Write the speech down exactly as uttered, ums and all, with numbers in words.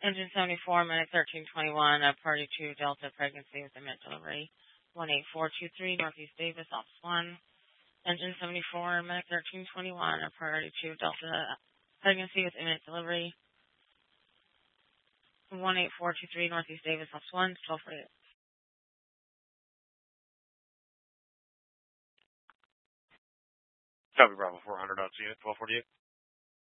Engine seventy-four, Medic thirteen twenty-one, uh, Party two, Delta, pregnancy with imminent delivery. one eight four two three, Northeast Davis, Office one. Engine seventy-four, Medic thirteen twenty-one, uh, Priority two, Delta, pregnancy with imminent delivery. one eight four two three, Northeast Davis, Office one, twelve forty-eight. Copy, Bravo four hundred, out to you, twelve forty-eight.